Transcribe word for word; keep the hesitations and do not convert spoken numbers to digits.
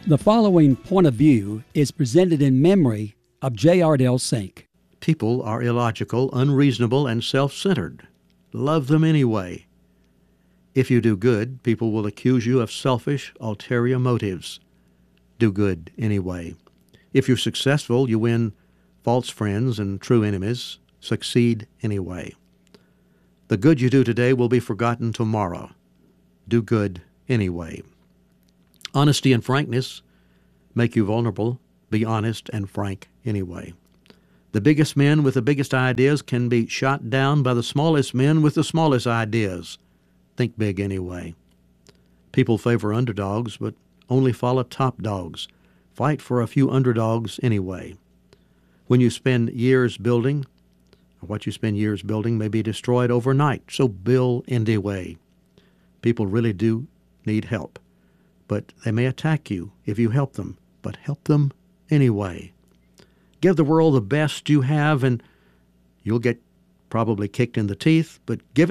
The following point of view is presented in memory of J. Ardell Sink. People are illogical, unreasonable, and self-centered. Love them anyway. If you do good, people will accuse you of selfish, ulterior motives. Do good anyway. If you're successful, you win false friends and true enemies. Succeed anyway. The good you do today will be forgotten tomorrow. Do good anyway. Honesty and frankness make you vulnerable. Be honest and frank anyway. The biggest men with the biggest ideas can be shot down by the smallest men with the smallest ideas. Think big anyway. People favor underdogs, but only follow top dogs. Fight for a few underdogs anyway. When you spend years building, what you spend years building may be destroyed overnight, so build anyway. People really do need help, but they may attack you if you help them, but help them anyway. Give the world the best you have, and you'll get probably kicked in the teeth, but give it